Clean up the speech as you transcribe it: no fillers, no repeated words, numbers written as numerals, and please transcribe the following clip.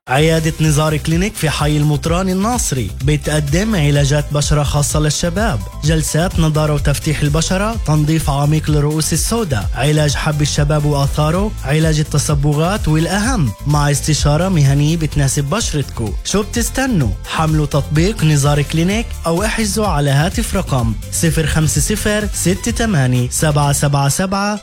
عيادة نزار كلينيك في حي المطران الناصري بتقدم علاجات بشرة خاصة للشباب، جلسات نضارة وتفتيح البشرة، تنظيف عميق للرؤوس السوداء، علاج حب الشباب وآثاره، علاج التصبغات، والأهم مع استشارة مهنية بتناسب بشرتكو. شو بتستنوا؟ حملوا تطبيق نزار كلينيك أو احجزوا على هاتف رقم 050 68 777